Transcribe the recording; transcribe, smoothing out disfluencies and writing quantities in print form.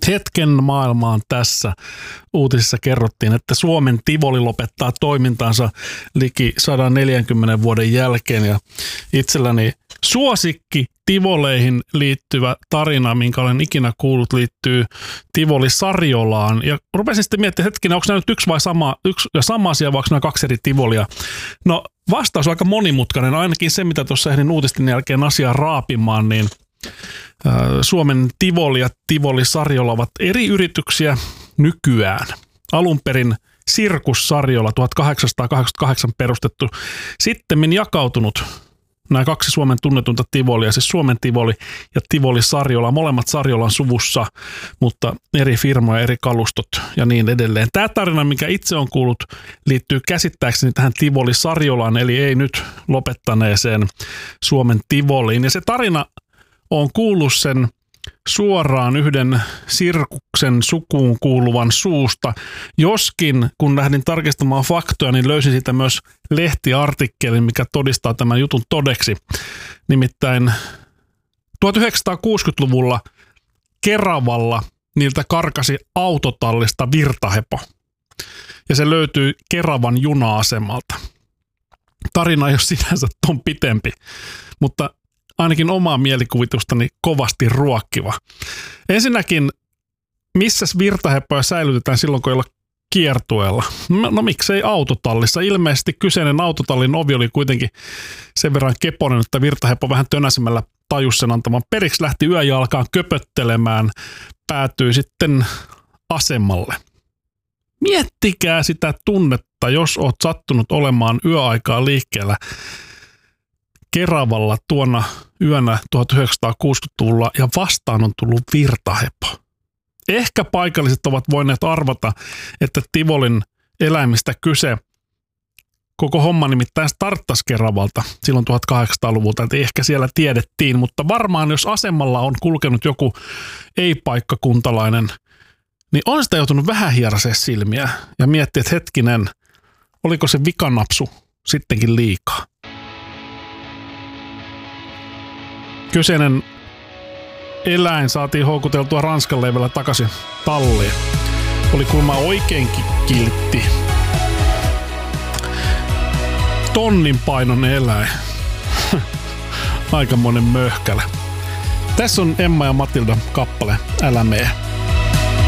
Hetken maailmaan tässä. Uutisissa kerrottiin, että Suomen Tivoli lopettaa toimintansa liki 140 vuoden jälkeen. Ja itselläni suosikki Tivoleihin liittyvä tarina, minkä olen ikinä kuullut, liittyy Tivoli Sarjolaan. Ja rupesin sitten miettimään, hetkinen, onko nämä nyt yksi ja sama asia, vai onko nämä kaksi eri Tivolia? No vastaus on aika monimutkainen. Ainakin se, mitä tuossa ehdin uutisten jälkeen asiaa raapimaan, niin Suomen Tivoli ja Tivoli Sarjola ovat eri yrityksiä nykyään. Alun perin Sirkus Sarjola 1888 perustettu, sittemmin jakautunut nämä kaksi Suomen tunnetunta Tivolia, siis Suomen Tivoli ja Tivoli Sarjola, molemmat Sarjolan suvussa, mutta eri firmoja, eri kalustot ja niin edelleen. Tämä tarina, mikä itse on kuullut, liittyy käsittääkseni tähän Tivoli Sarjolaan, eli ei nyt lopettaneeseen Suomen Tivoliin. Ja se tarina on kuullut sen suoraan yhden Sirkuksen sukuun kuuluvan suusta. Joskin, kun lähdin tarkistamaan faktoja, niin löysin siitä myös lehtiartikkelin, mikä todistaa tämän jutun todeksi. Nimittäin 1960-luvulla Keravalla niiltä karkasi autotallista virtahepo. Ja se löytyi Keravan juna-asemalta. Tarina ei ole sinänsä ton pitempi, mutta ainakin omaa mielikuvitustani kovasti ruokkiva. Ensinnäkin, missäs virtahepoja säilytetään silloin, kun ei olla kiertueella? No miksei autotallissa? Ilmeisesti kyseinen autotallin ovi oli kuitenkin sen verran keponen, että virtahepo vähän tönäsemällä tajus sen antaman periksi, lähti yöjalkaan köpöttelemään, päätyi sitten asemalle. Miettikää sitä tunnetta, jos oot sattunut olemaan yöaikaa liikkeellä Keravalla tuona yönä 1960-luvulla ja vastaan on tullut virtahepo. Ehkä paikalliset ovat voineet arvata, että Tivolin eläimistä kyse. Koko homma nimittäin starttasi Keravalta silloin 1800-luvulta, että ehkä siellä tiedettiin, mutta varmaan jos asemalla on kulkenut joku ei-paikkakuntalainen, niin on sitä joutunut vähän hierasee silmiä ja miettiä, että hetkinen, oliko se vikanapsu sittenkin liikaa. Kyseinen eläin saatiin houkuteltua Ranskan leivellä takaisin talliin. Oli kuulemma oikeinkin kiltti. Tonnin painon eläin. Aikamoinen möhkälä. Tässä on Emma ja Matilda kappale Älä mee.